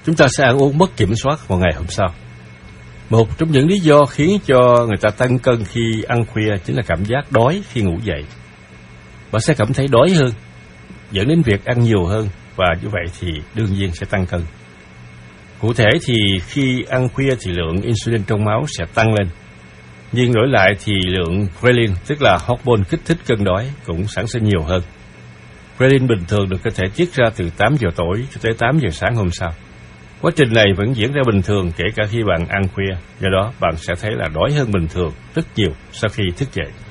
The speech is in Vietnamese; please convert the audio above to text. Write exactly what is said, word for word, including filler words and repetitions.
chúng ta sẽ ăn uống mất kiểm soát vào ngày hôm sau. Một trong những lý do khiến cho người ta tăng cân khi ăn khuya chính là cảm giác đói khi ngủ dậy. Bạn sẽ cảm thấy đói hơn, dẫn đến việc ăn nhiều hơn, và như vậy thì đương nhiên sẽ tăng cân. Cụ thể thì khi ăn khuya thì lượng insulin trong máu sẽ tăng lên, nhưng đổi lại thì lượng ghrelin, tức là hormone kích thích cơn đói, cũng sản sinh nhiều hơn. Ghrelin bình thường được cơ thể tiết ra từ tám giờ tối cho tới tám giờ sáng hôm sau. Quá trình này vẫn diễn ra bình thường kể cả khi bạn ăn khuya, do đó bạn sẽ thấy là đói hơn bình thường rất nhiều sau khi thức dậy.